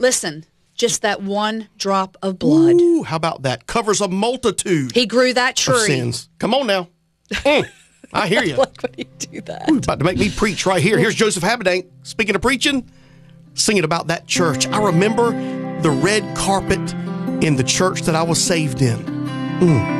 Listen, just that one drop of blood. Ooh, how about that? Covers a multitude. He grew that tree. Of sins. Come on now. I hear you. Like when you do that. Ooh, about to make me preach right here. Here's Joseph Habedank, speaking of preaching, singing about that church. I remember the red carpet in the church that I was saved in.